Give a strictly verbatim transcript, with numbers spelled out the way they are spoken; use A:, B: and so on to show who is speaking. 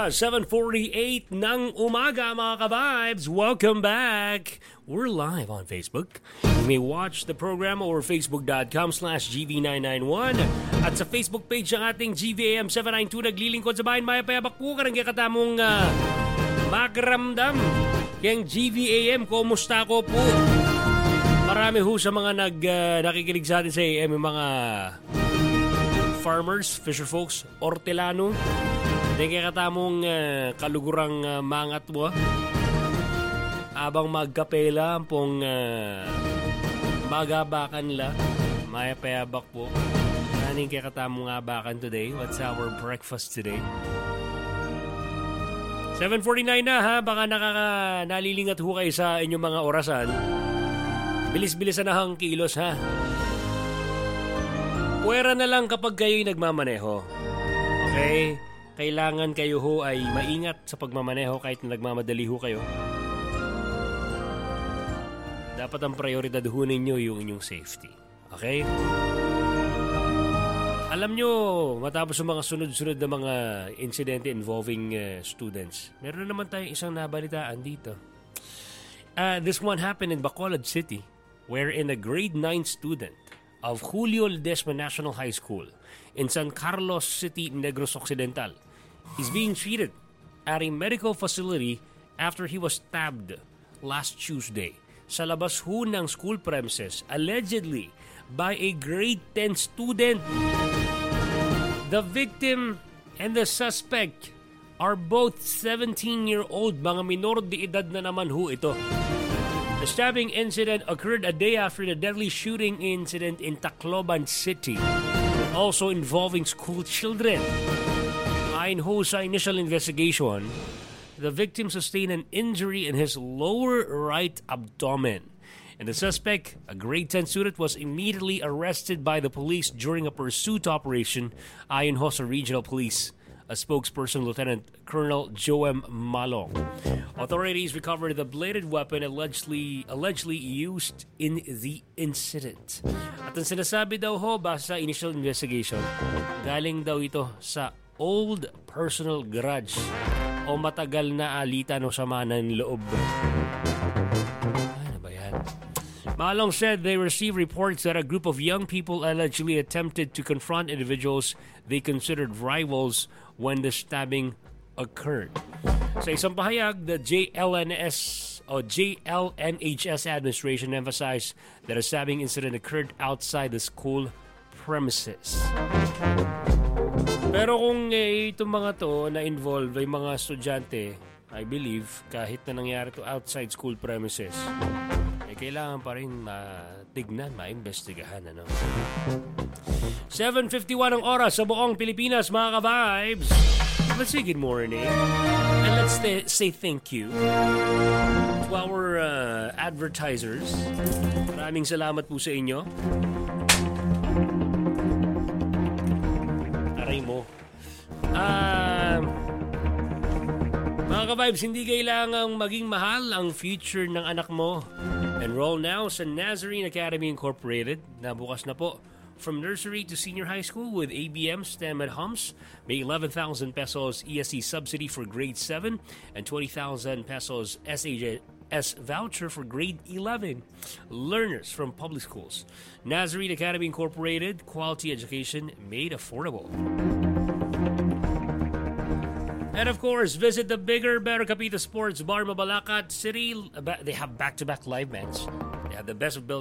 A: oras, seven forty-eight ng umaga mga ka-vibes. Welcome back. We're live on Facebook. You may watch the program over facebook.com slash gv991 at sa Facebook page ng ating G V A M seven ninety-two naglilingkod sa bayan Maya Payabak po ka rin katamong uh, magramdam. Yang G V A M, kumusta ko po? Marami ho sa mga nag, uh, nakikinig sa atin sa A M, yung mga farmers, fisher folks, ortelano. Hindi kaya katamong uh, kalugurang uh, mangat mo. Abang magkapela pong uh, magabakan la. Maya Payabak po. Naning kaya katamong abakan today. What's our breakfast today? seven forty-nine na ha. Baka nakaka nalilingat ho kayo sa inyong mga orasan. Bilis-bilisan na hang kilos ha. Puwera na lang kapag kayo'y nagmamaneho. Okay? Kailangan kayo ho ay maingat sa pagmamaneho kahit na nagmamadali ho kayo. Dapat ang prioridad ho ninyo yung inyong safety. Okay? Alam nyo, matapos yung mga sunod-sunod na mga insidente involving uh, students, meron naman tayong isang nabalitaan dito. Uh, this one happened in Bacolod City, wherein a grade nine student of Julio Ledesma National High School in San Carlos City, Negros Occidental is being treated at a medical facility after he was stabbed last Tuesday sa labas ho ng school premises, allegedly by a grade ten student. The victim and the suspect are both seventeen-year-old, mga minor de edad na naman ho ito. The stabbing incident occurred a day after the deadly shooting incident in Tacloban City, also involving school children. Ayon ho sa initial investigation, the victim sustained an injury in his lower right abdomen. And the suspect, a grade ten student, was immediately arrested by the police during a pursuit operation, ayon ho sa Regional Police. A spokesperson, Lieutenant Colonel Joem Malong. Authorities recovered the bladed weapon allegedly allegedly used in the incident. At ang sinasabi daw ho, basta initial investigation, galing daw ito sa old personal grudge o matagal na alitan o sama ng loob. Ano ba yan? Malong said they received reports that a group of young people allegedly attempted to confront individuals they considered rivals when the stabbing occurred. Sa isang pahayag, the J L N S o J L N H S administration emphasized that a stabbing incident occurred outside the school premises. Pero kung eh, itong mga to na involve ay mga estudyante, I believe kahit na nangyari to outside school premises, eh, kailangan pa rin matignan, maimbestigahan, ano? seven fifty-one ang oras sa buong Pilipinas, mga ka-vibes. Let's say good morning. And let's th- say thank you to our uh, advertisers. Maraming salamat po sa inyo. Aray mo. Ah... Uh, Mga ka-vibes, hindi kailangang maging mahal ang future ng anak mo. Enroll now sa Nazarene Academy Incorporated. Nabukas na po. From nursery to senior high school with A B M, STEM at H U M S. May eleven thousand pesos E S C subsidy for grade seven and twenty thousand pesos S H S voucher for grade eleven learners from public schools. Nazarene Academy Incorporated, quality education made affordable. And of course, visit the bigger, better Kapita Sports Bar, Mabalacat City. They have back-to-back live bands. They have the best of building.